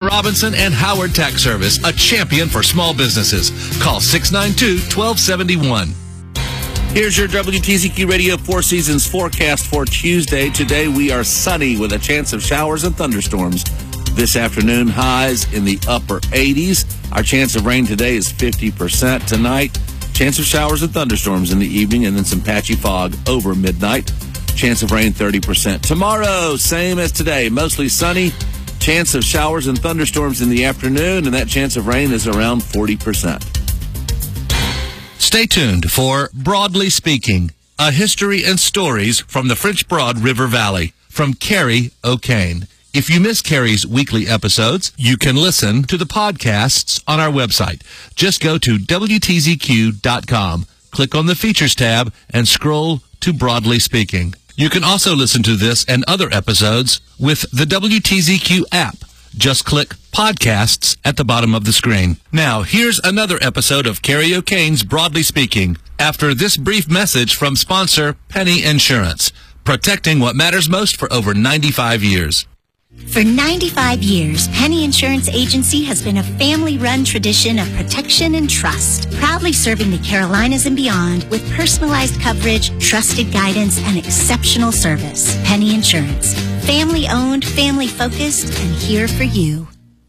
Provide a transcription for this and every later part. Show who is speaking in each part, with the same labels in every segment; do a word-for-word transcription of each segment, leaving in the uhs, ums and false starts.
Speaker 1: Robinson and Howard Tax Service, a champion for small businesses. Call six nine two, one two seven one.
Speaker 2: Here's your W T Z Q Radio Four Seasons forecast for Tuesday. Today we are sunny with a chance of showers and thunderstorms. This afternoon, highs in the upper eighties. Our chance of rain today is fifty percent. Tonight, chance of showers and thunderstorms in the evening and then some patchy fog over midnight. Chance of rain thirty percent. Tomorrow, same as today, mostly sunny. Chance of showers and thunderstorms in the afternoon, and that chance of rain is around forty percent.
Speaker 1: Stay tuned for Broadly Speaking, a history and stories from the French Broad River Valley, from Carrie O'Kane. If you miss Carrie's weekly episodes, you can listen to the podcasts on our website. Just go to W T Z Q dot com, click on the Features tab, and scroll to Broadly Speaking. You can also listen to this and other episodes with the W T Z Q app. Just click Podcasts at the bottom of the screen. Now, here's another episode of Carrie O'Kane's Broadly Speaking, after this brief message from sponsor Penny Insurance, protecting what matters most for over ninety-five years.
Speaker 3: For ninety-five years, Penny Insurance Agency has been a family-run tradition of protection and trust, proudly serving the Carolinas and beyond with personalized coverage, trusted guidance, and exceptional service. Penny Insurance, family-owned, family-focused, and here for you.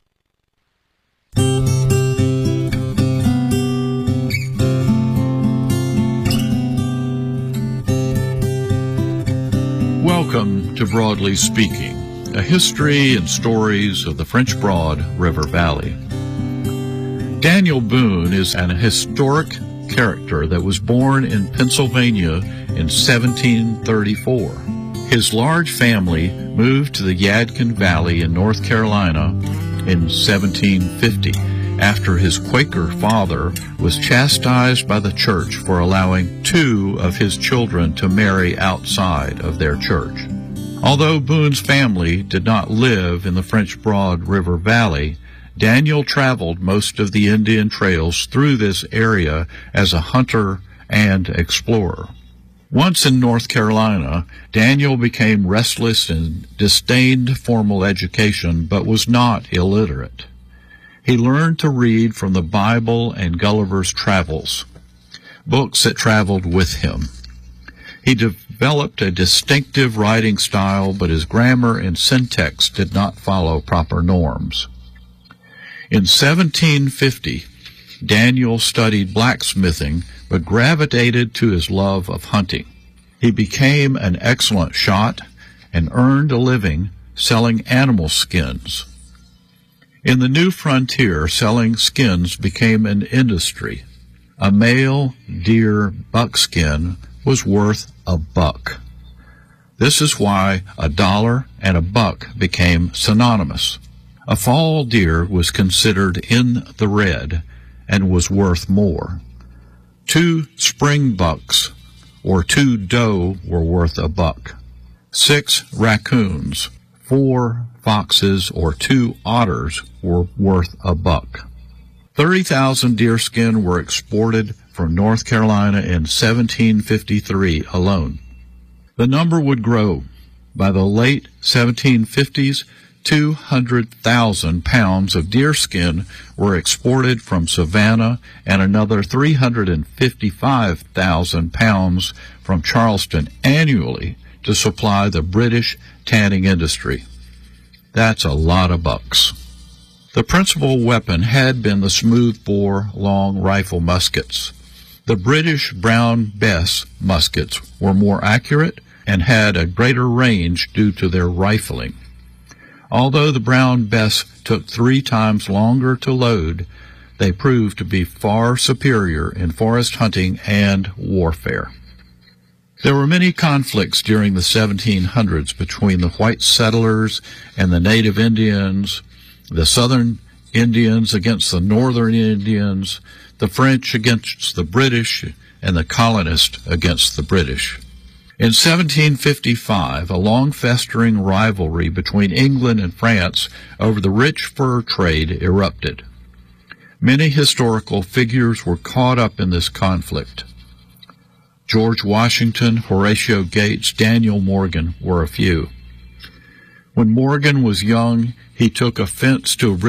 Speaker 4: Welcome to Broadly Speaking, a history and stories of the French Broad River Valley. Daniel Boone is an historic character that was born in Pennsylvania in seventeen thirty-four. His large family moved to the Yadkin Valley in North Carolina in seventeen fifty after his Quaker father was chastised by the church for allowing two of his children to marry outside of their church. Although Boone's family did not live in the French Broad River Valley, Daniel traveled most of the Indian trails through this area as a hunter and explorer. Once in North Carolina, Daniel became restless and disdained formal education, but was not illiterate. He learned to read from the Bible and Gulliver's Travels, books that traveled with him. He developed a distinctive writing style, but his grammar and syntax did not follow proper norms. In seventeen fifty, Daniel studied blacksmithing, but gravitated to his love of hunting. He became an excellent shot and earned a living selling animal skins. In the new frontier, selling skins became an industry. A male deer buckskin was worth a buck. This is why a dollar and a buck became synonymous. A fall deer was considered in the red and was worth more. Two spring bucks or two doe were worth a buck. Six raccoons, four foxes, or two otters were worth a buck. thirty thousand deerskin were exported from North Carolina in seventeen fifty-three alone. The number would grow. By the late seventeen fifties, two hundred thousand pounds of deerskin were exported from Savannah and another three hundred fifty-five thousand pounds from Charleston annually to supply the British tanning industry. That's a lot of bucks. The principal weapon had been the smooth-bore long rifle muskets. The British Brown Bess muskets were more accurate and had a greater range due to their rifling. Although the Brown Bess took three times longer to load, they proved to be far superior in forest hunting and warfare. There were many conflicts during the seventeen hundreds between the white settlers and the native Indians, the southern Indians against the northern Indians, the French against the British, and the colonists against the British. In seventeen fifty-five, a long-festering rivalry between England and France over the rich fur trade erupted. Many historical figures were caught up in this conflict. George Washington, Horatio Gates, Daniel Morgan were a few. When Morgan was young, he took offense to